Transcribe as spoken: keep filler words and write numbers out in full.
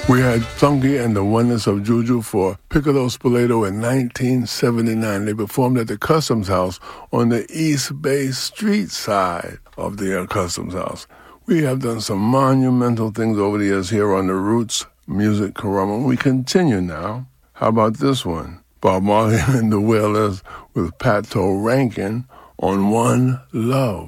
We had Funky and the Oneness of Juju for Piccolo Spoleto in nineteen seventy-nine. They performed at the Customs House on the East Bay Street side of the uh, Customs House. We have done some monumental things over the years here on the Roots Music Karama. We continue now. How about this one? Bob Marley and the Wailers with Pato Rankin on One Love.